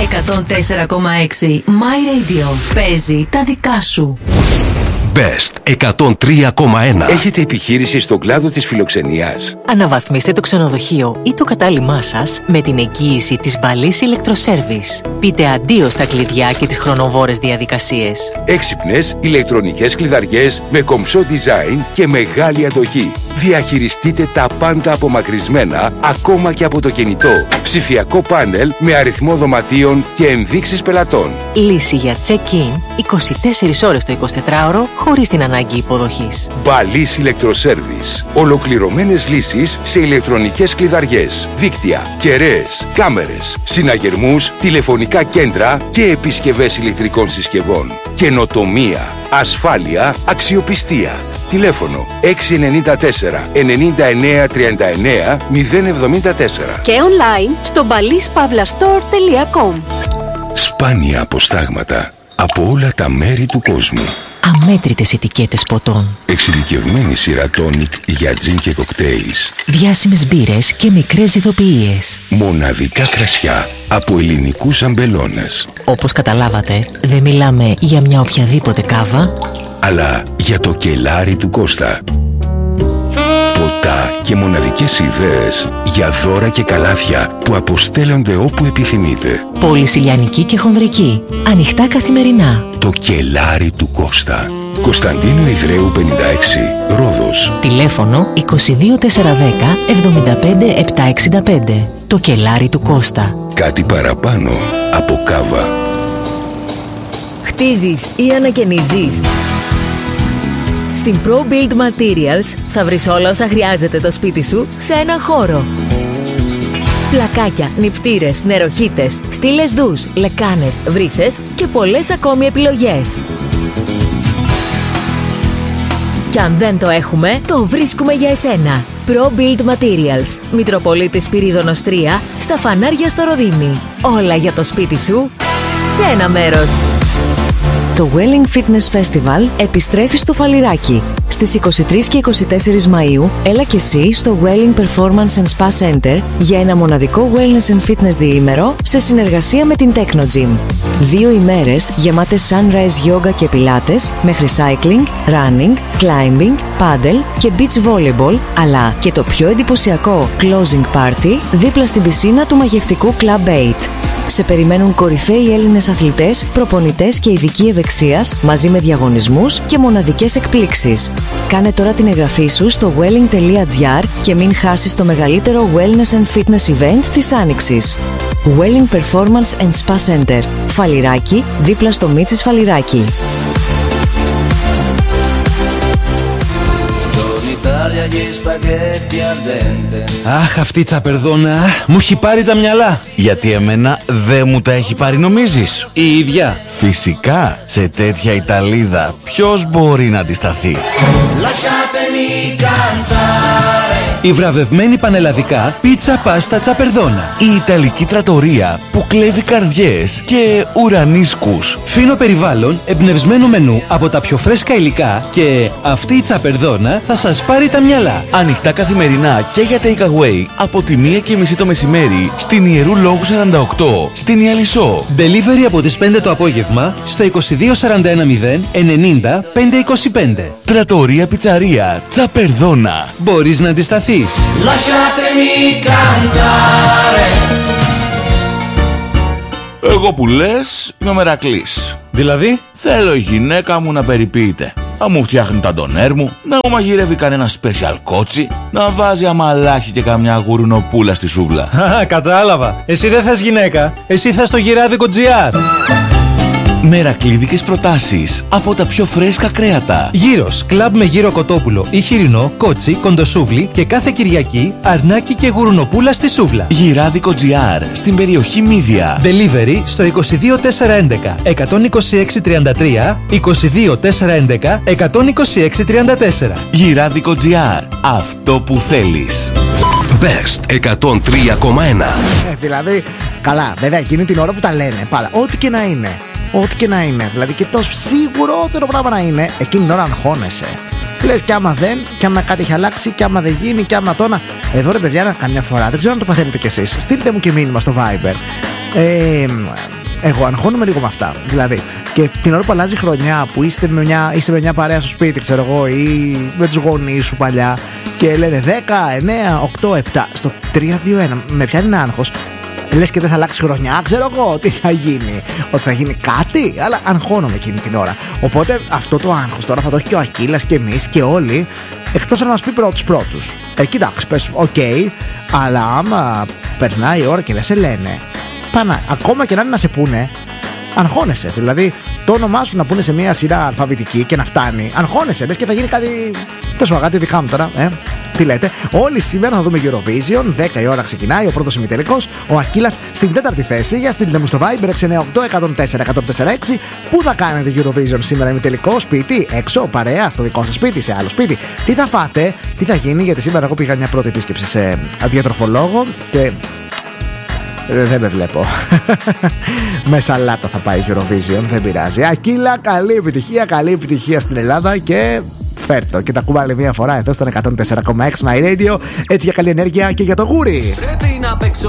104,6 My Radio. Παίζει τα δικά σου. Best 103,1. Έχετε επιχείρηση στον κλάδο της φιλοξενίας? Αναβαθμίστε το ξενοδοχείο ή το κατάλημά σας με την εγγύηση της Ballis Electroservice. Πείτε αντίο στα κλειδιά και τις χρονοβόρες διαδικασίες. Έξυπνες ηλεκτρονικές κλειδαριές με κομψό design και μεγάλη αντοχή. Διαχειριστείτε τα πάντα απομακρυσμένα, ακόμα και από το κινητό. Ψηφιακό πάνελ με αριθμό δωματίων και ενδείξεις πελατών. Λύση για check-in 24 ώρες το 24ωρο χωρίς την ανάγκη υποδοχής. Ballis Electroservice. Ολοκληρωμένες λύσεις σε ηλεκτρονικές κλειδαριές, δίκτυα, κεραίες, κάμερες, συναγερμούς, τηλεφωνικά κέντρα και επισκευές ηλεκτρικών συσκευών. Καινοτομία, ασφάλεια, αξιοπιστία. Τηλέφωνο 694 99 39 074 και online στο ballispavlastore.com. Σπάνια αποστάγματα από όλα τα μέρη του κόσμου. Αμέτρητες ετικέτες ποτών. Εξειδικευμένη σειρά τόνικ για τζιν και κοκτέιλς. Διάσημες μπύρες και μικρές ειδοποιίες. Μοναδικά κρασιά από ελληνικούς αμπελώνες. Όπως καταλάβατε, δεν μιλάμε για μια οποιαδήποτε κάβα, αλλά για το κελάρι του Κώστα. Ποτά και μοναδικές ιδέες για δώρα και καλάθια που αποστέλλονται όπου επιθυμείτε. Πόλης ηλιανική και χονδρική. Ανοιχτά καθημερινά. Το κελάρι του Κώστα. Κωνσταντίνου Ιδραίου 56, Ρόδος. Τηλέφωνο 22410 75 765. Το κελάρι του Κώστα. Κάτι παραπάνω από κάβα. Χτίζεις ή ανακαινίζεις? Στην Pro Build Materials θα βρεις όλα όσα χρειάζεται το σπίτι σου σε έναν χώρο. Πλακάκια, νηπτήρες, νεροχύτες, στήλες ντους, λεκάνες, βρύσες και πολλές ακόμη επιλογές. Κι αν δεν το έχουμε, το βρίσκουμε για εσένα. Pro Build Materials. Μητροπολίτης Σπυρίδωνος 3, στα φανάρια στο Ροδίμι. Όλα για το σπίτι σου σε ένα μέρος. Το Welling Fitness Festival επιστρέφει στο Φαλιράκι. Στις 23 και 24 Μαΐου, έλα και εσύ στο Welling Performance and Spa Center για ένα μοναδικό Wellness and Fitness διήμερο σε συνεργασία με την Techno Gym. 2 ημέρες γεμάτες sunrise yoga και πιλάτες, μέχρι cycling, running, climbing, paddle και beach volleyball, αλλά και το πιο εντυπωσιακό closing party δίπλα στην πισίνα του μαγευτικού Club 8. Σε περιμένουν κορυφαίοι Έλληνες αθλητές, προπονητές και ειδικοί ευεξίας, μαζί με διαγωνισμούς και μοναδικές εκπλήξεις. Κάνε τώρα την εγγραφή σου στο welling.gr και μην χάσεις το μεγαλύτερο wellness and fitness event της Άνοιξης. Welling Performance and Spa Center. Φαλιράκι, δίπλα στο Μίτσις Φαλιράκι. Αχ, αυτή η τσαπερδόνα μου έχει πάρει τα μυαλά. Γιατί εμένα δεν μου τα έχει πάρει, νομίζεις? Η ίδια. Φυσικά, σε τέτοια Ιταλίδα ποιος μπορεί να αντισταθεί? Η βραβευμένη πανελλαδικά πίτσα πάστα τσαπερδόνα. Η Ιταλική τρατορία που κλέβει καρδιές και ουρανίσκους. Φίνο περιβάλλον, εμπνευσμένο μενού από τα πιο φρέσκα υλικά και αυτή η τσαπερδόνα θα σας πάρει τα μυαλά. Ανοιχτά καθημερινά και για takeaway από τη 1:30 το μεσημέρι στην Ιερού Λόγου 48 στην Ιαλισσό. Delivery από τις 5 το απόγευμα στο 2241 090 525. Τρατορία πιτσαρία Τσαπερδόνα. Μπορείς να αντισταθείς. Lasciatemi cantare. Εγώ που λες είμαι ο Μερακλής. Δηλαδή? Θέλω η γυναίκα μου να περιποιείται, να μου φτιάχνει τα ντονέρ μου, να μου μαγειρεύει κανένα special κότσι, να βάζει αμαλάχι και καμιά γουρνοπούλα στη σούβλα. Κατάλαβα. Εσύ δεν θες γυναίκα. Εσύ θες το γυράδικο GR. Μερακλίδικες προτάσεις από τα πιο φρέσκα κρέατα. Γύρος, κλαμπ με γύρο κοτόπουλο ή χοιρινό, κότσι, κοντοσούβλι και κάθε Κυριακή αρνάκι και γουρνοπούλα στη σούβλα. Γυράδικο GR στην περιοχή Μύδια. Delivery στο 22411 126 33 22411 126 34. Γυράδικο GR. Αυτό που θέλεις. Best 103,1. Δηλαδή, καλά, βέβαια εκείνη την ώρα που τα λένε πάντα, ό,τι και να είναι. Ό,τι και να είναι. Δηλαδή και το σίγουρότερο πράγμα να είναι, εκείνη την ώρα αγχώνεσαι. Λες και άμα δεν, και άμα κάτι έχει αλλάξει, και άμα δεν γίνει, και άμα τώρα. Εδώ ρε παιδιά, καμιά φορά, δεν ξέρω αν το παθαίνετε κι εσείς. Στείλτε μου και μήνυμα στο Viber. Εγώ αγχώνομαι λίγο με αυτά. Δηλαδή, και την ώρα που αλλάζει χρονιά, που είστε με μια παρέα στο σπίτι, ξέρω εγώ, ή με τους γονείς σου παλιά, και λένε 10, 9, 8, 7, στο 3, 2, 1, με πιάνει ένα άγχος. Λες και δεν θα αλλάξει χρονιά, ξέρω εγώ τι θα γίνει. Ότι θα γίνει κάτι, αλλά αγχώνομαι εκείνη την ώρα. Οπότε αυτό το άγχος τώρα θα το έχει και ο Ακύλας και εμείς και όλοι. Εκτός να μας πει πρώτους. Κοιτάξτε, πες, οκ, αλλά άμα περνάει η ώρα και δεν σε λένε, πάνε, ακόμα και να είναι να σε πούνε, αγχώνεσαι. Δηλαδή, το όνομά σου να πούνε σε μια σειρά αλφαβητική και να φτάνει, αγχώνεσαι. Λες και θα γίνει κάτι. Τέλος κάτι δικά μου τώρα, Τι λέτε, όλοι σήμερα θα δούμε Eurovision. 10 η ώρα ξεκινάει ο πρώτος ημιτελικός. Ο Ακύλας στην 4η θέση. Για στείλτε μου στο Viber 698-104-104-6. Πού θα κάνετε Eurovision σήμερα ημιτελικό, σπίτι, έξω, παρέα, στο δικό σας σπίτι, σε άλλο σπίτι. Τι θα φάτε, τι θα γίνει, γιατί σήμερα εγώ πήγα μια πρώτη επίσκεψη σε διατροφολόγο και. Δεν με βλέπω. Με σαλάτα θα πάει Eurovision, δεν πειράζει. Ακύλα, καλή επιτυχία στην Ελλάδα και φέρτο. Και τα ακούμε άλλη μια φορά εδώ στον 104,6 My Radio. Έτσι για καλή ενέργεια και για το γούρι.